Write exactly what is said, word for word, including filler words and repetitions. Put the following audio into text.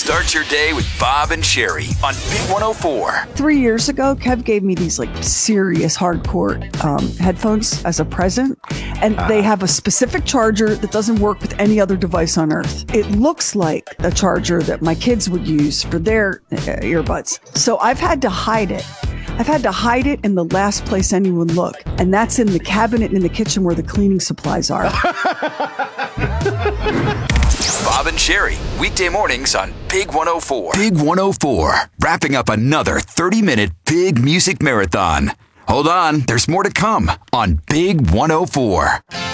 Start your day with Bob and Sherry on Big one oh four. Three years ago, Kev gave me these like serious hardcore um, headphones as a present. And uh, they have a specific charger that doesn't work with any other device on earth. It looks like a charger that my kids would use for their uh, earbuds. So I've had to hide it. I've had to hide it in the last place anyone look. And that's in the cabinet in the kitchen where the cleaning supplies are. Bob and Sherry, weekday mornings on Big one oh four. Big one oh four, wrapping up another thirty-minute big music marathon. Hold on, there's more to come on Big one oh four.